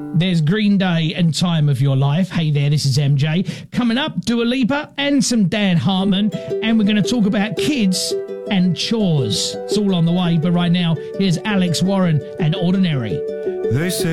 There's Green Day and Time of Your Life. Hey there, this is MJ. Coming up, Dua Lipa and some Dan Hartman. And we're going to talk about kids and chores. It's all on the way, but right now, here's Alex Warren and Ordinary. They say